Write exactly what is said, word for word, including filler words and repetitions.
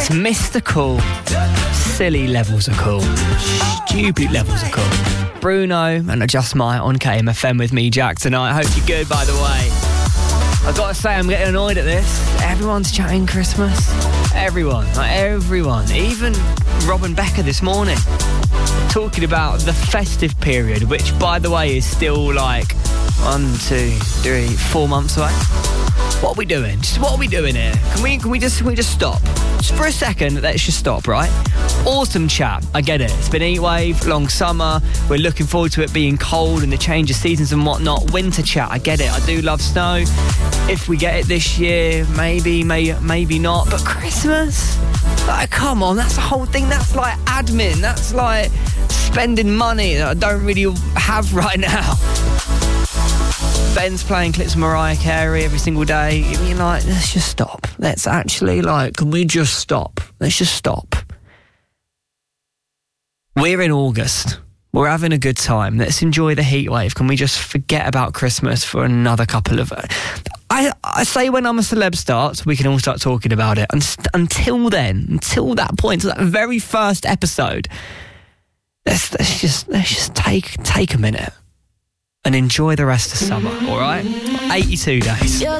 It's mystical, silly levels of cool, stupid levels of cool. Bruno and Adjust My on K M F M with me, Jack, tonight. I hope you're good, by the way. I've got to say, I'm getting annoyed at this. Everyone's chatting Christmas. Everyone, like everyone. Even Rob and Becca this morning talking about the festive period, which, by the way, is still like one, two, three, four months away. What are we doing? Just what are we doing here? Can we can we just can we just stop? Just for a second, let's just stop, right? Awesome chat. I get it. It's been a heat wave, long summer. We're looking forward to it being cold and the change of seasons and whatnot. Winter chat. I get it. I do love snow. If we get it this year, maybe, may, maybe not. But Christmas? Like, come on. That's the whole thing. That's like admin. That's like spending money that I don't really have right now. Ben's playing clips of Mariah Carey every single day. You're like, let's just stop. Let's actually, like, can we just stop? Let's just stop. We're in August. We're having a good time. Let's enjoy the heat wave. Can we just forget about Christmas for another couple of... I, I say when I'm a Celeb starts, we can all start talking about it. And st- until then, until that point, until that very first episode, let's, let's just let's just take take a minute and enjoy the rest of summer, all right? eighty-two days.